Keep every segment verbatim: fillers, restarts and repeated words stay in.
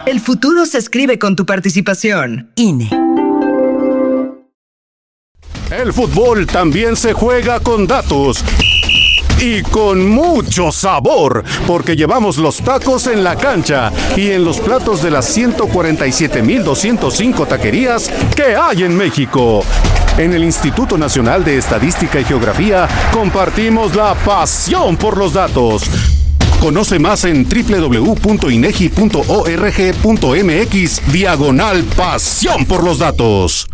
El futuro se escribe con tu participación. I N E. El fútbol también se juega con datos. Y con mucho sabor, porque llevamos los tacos en la cancha y en los platos de las ciento cuarenta y siete mil doscientos cinco taquerías que hay en México. En el Instituto Nacional de Estadística y Geografía compartimos la pasión por los datos. Conoce más en doble u doble u doble u punto inegi punto org punto mx diagonal pasión por los datos.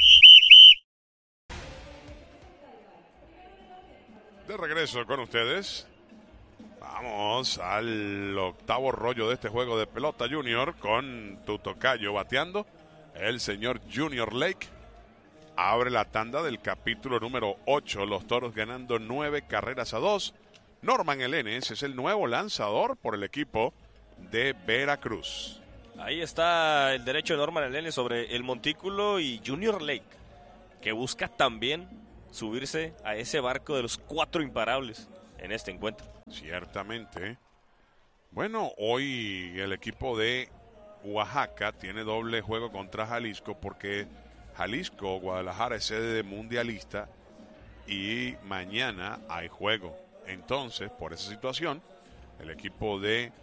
De regreso con ustedes. Vamos al octavo rollo de este juego de pelota junior con tu tocayo bateando. El señor Junior Lake abre la tanda del capítulo número ocho. Los Toros ganando nueve carreras a dos. Norman Elenes es el nuevo lanzador por el equipo de Veracruz. Ahí está el derecho de Norman Elenes sobre el montículo y Junior Lake, que busca también subirse a ese barco de los cuatro imparables en este encuentro. Ciertamente. Bueno, hoy el equipo de Oaxaca tiene doble juego contra Jalisco porque Jalisco, Guadalajara es sede de mundialista y mañana hay juego. Entonces, por esa situación, el equipo de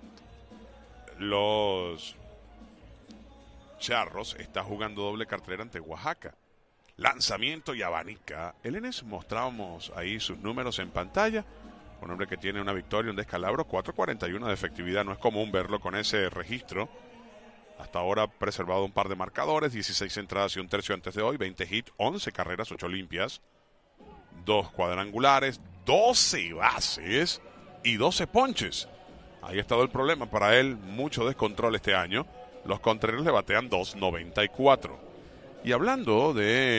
los Charros está jugando doble cartelera ante Oaxaca. Lanzamiento y abanica. Elenes, mostrábamos ahí sus números en pantalla. Un hombre que tiene una victoria, un descalabro, cuatro cuarenta y uno de efectividad. No es común verlo con ese registro. Hasta ahora preservado un par de marcadores, dieciséis entradas y un tercio antes de hoy, veinte hits, once carreras, ocho limpias, dos cuadrangulares, doce bases y doce ponches. Ahí ha estado el problema para él, mucho descontrol este año. Los contrarios le batean dos noventa y cuatro. Y hablando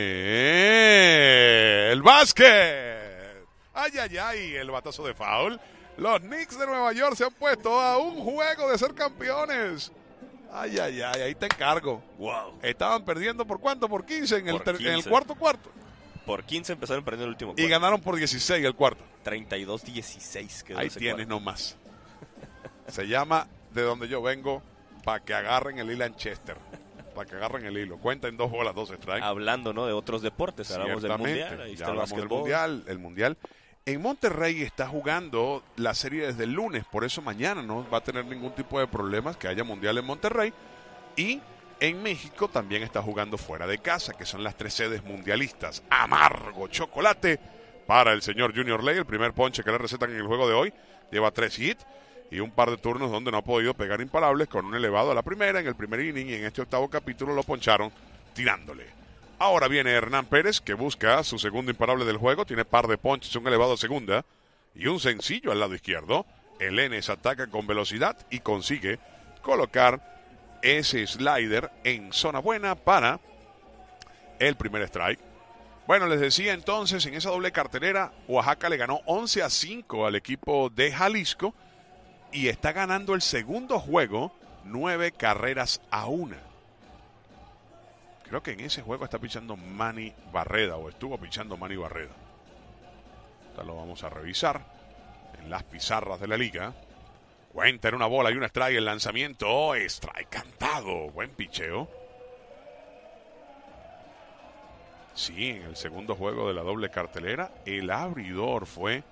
de el básquet, ay, ay, ay, el batazo de foul. Los Knicks de Nueva York se han puesto a un juego de ser campeones. Ay, ay, ay, ahí te encargo. Wow. Estaban perdiendo por cuánto, por quince en, el, Por ter- quince. en el cuarto cuarto. Por quince empezaron perdiendo el último cuarto. Y ganaron por dieciséis el cuarto. treinta y dos dieciséis quedó Ahí ese tienes cuarto. nomás. Se llama de donde yo vengo, para que agarren el hilo en Chester. Para que agarren el hilo. Cuenten dos bolas, dos strikes. Hablando, ¿no?, de otros deportes. Hablamos del Ciertamente. mundial. Ahí Ya está el hablamos del básquetbol. mundial, el mundial. En Monterrey está jugando la serie desde el lunes, por eso mañana no va a tener ningún tipo de problemas que haya mundial en Monterrey. Y en México también está jugando fuera de casa, que son las tres sedes mundialistas. Amargo chocolate para el señor Junior Ley, el primer ponche que le recetan en el juego de hoy. Lleva tres hits y un par de turnos donde no ha podido pegar imparables, con un elevado a la primera en el primer inning, y en este octavo capítulo lo poncharon tirándole. Ahora viene Hernán Pérez, que busca su segundo imparable del juego, tiene par de ponches, un elevado a segunda y un sencillo al lado izquierdo. Elenes ataca con velocidad y consigue colocar ese slider en zona buena para el primer strike. Bueno, les decía entonces, en esa doble cartelera, Oaxaca le ganó once a cinco al equipo de Jalisco y está ganando el segundo juego nueve carreras a una. Creo que en ese juego está pichando Manny Barreda, o estuvo pichando Manny Barreda. Ahora lo vamos a revisar en las pizarras de la liga. Cuenta en una bola y una strike, el lanzamiento, oh, strike cantado, buen picheo. Sí, en el segundo juego de la doble cartelera, el abridor fue...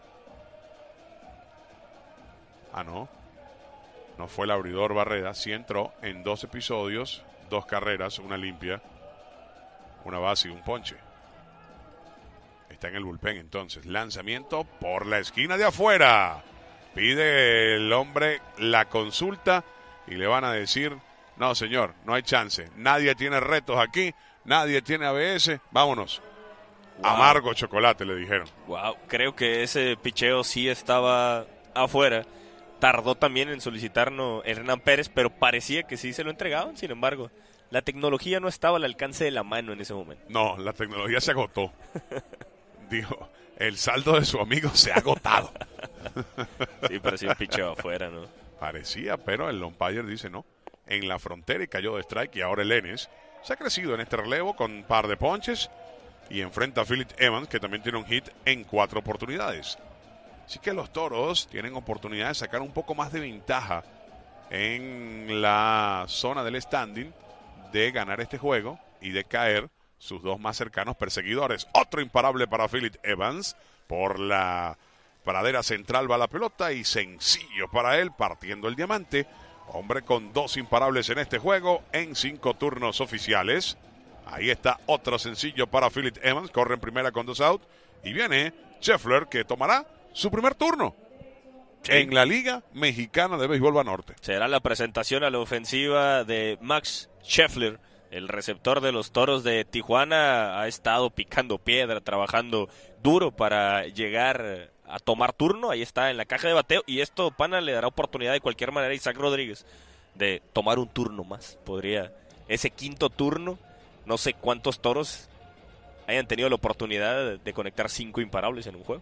Ah, no. No fue el abridor Barreda, sí entró en dos episodios, dos carreras, una limpia, una base y un ponche. Está en el bullpen entonces. Lanzamiento por la esquina de afuera. Pide el hombre la consulta y le van a decir, no señor, no hay chance. Nadie tiene retos aquí, nadie tiene A B S, vámonos. Wow. Amargo chocolate, le dijeron. Wow, creo que ese picheo sí estaba afuera. Tardó también en solicitarnos Hernán Pérez, pero parecía que sí se lo entregaban. Sin embargo, la tecnología no estaba al alcance de la mano en ese momento. No, la tecnología se agotó. Dijo, el saldo de su amigo se ha agotado. Sí, parecía un picheo afuera, ¿no? Parecía, pero el umpire dice no. En la frontera y cayó de strike, y ahora Elenes se ha crecido en este relevo con un par de ponches y enfrenta a Philip Evans, que también tiene un hit en cuatro oportunidades. Así que los Toros tienen oportunidad de sacar un poco más de ventaja en la zona del standing de ganar este juego y de caer sus dos más cercanos perseguidores. Otro imparable para Phillip Evans. Por la pradera central va la pelota y sencillo para él, partiendo el diamante. Hombre con dos imparables en este juego en cinco turnos oficiales. Ahí está otro sencillo para Phillip Evans. Corre en primera con dos out. Y viene Scheffler, que tomará su primer turno sí. en la Liga Mexicana de Béisbol Banorte. Será la presentación a la ofensiva de Max Scheffler. El receptor de los Toros de Tijuana ha estado picando piedra, trabajando duro para llegar a tomar turno. Ahí está en la caja de bateo. Y esto, pana, le dará oportunidad de cualquier manera a Isaac Rodríguez de tomar un turno más. Podría, ese quinto turno, no sé cuántos Toros hayan tenido la oportunidad de conectar cinco imparables en un juego.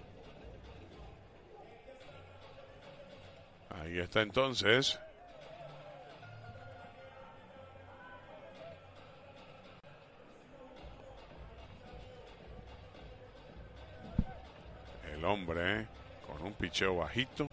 Ahí está entonces. El hombre eh, con un picheo bajito.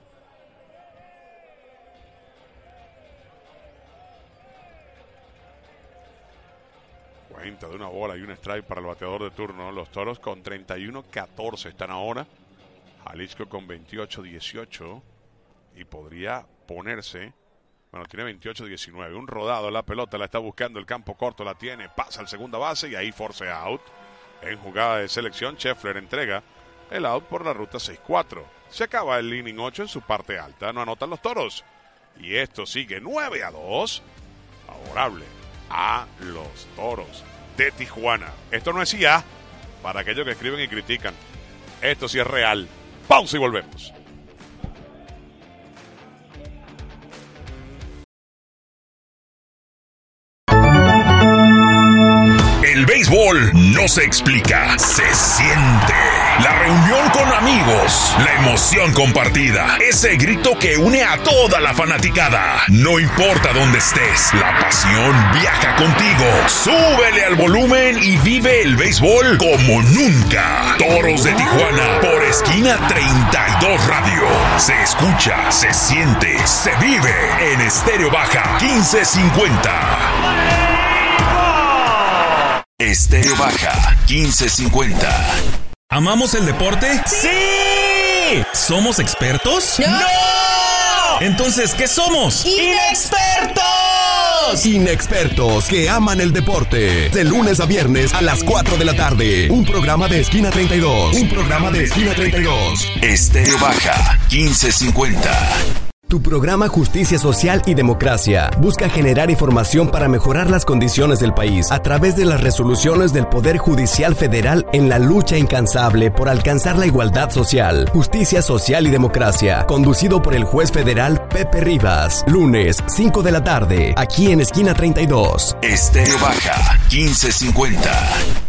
Cuenta de una bola y un strike para el bateador de turno. Los Toros con treinta y uno catorce están ahora. Jalisco con veintiocho dieciocho. Y podría ponerse... Bueno, tiene veintiocho diecinueve. Un rodado, la pelota la está buscando. El campo corto la tiene. Pasa al segunda base y ahí force out. En jugada de selección, Scheffler entrega el out por la ruta seis cuatro. Se acaba el inning ocho en su parte alta. No anotan los Toros. Y esto sigue nueve a dos. Favorable a los Toros de Tijuana. Esto no es I A para aquellos que escriben y critican. Esto sí es real. Pausa y volvemos. El béisbol no se explica, se siente. La reunión con amigos, la emoción compartida, ese grito que une a toda la fanaticada. No importa dónde estés, la pasión viaja contigo. Súbele al volumen y vive el béisbol como nunca. Toros de Tijuana por Esquina treinta y dos Radio. Se escucha, se siente, se vive en Estéreo Baja quince cincuenta. Estéreo Baja quince cincuenta. ¿Amamos el deporte? ¡Sí! ¿Somos expertos? ¡No! Entonces, ¿qué somos? ¡Inexpertos! Inexpertos que aman el deporte. De lunes a viernes a las cuatro de la tarde. Un programa de Esquina treinta y dos. Un programa de Esquina treinta y dos. Estéreo Baja quince cincuenta. Tu programa Justicia Social y Democracia busca generar información para mejorar las condiciones del país a través de las resoluciones del Poder Judicial Federal en la lucha incansable por alcanzar la igualdad social. Justicia Social y Democracia, conducido por el juez federal Pepe Rivas. Lunes, cinco de la tarde, aquí en Esquina treinta y dos. Estéreo Baja quince cincuenta.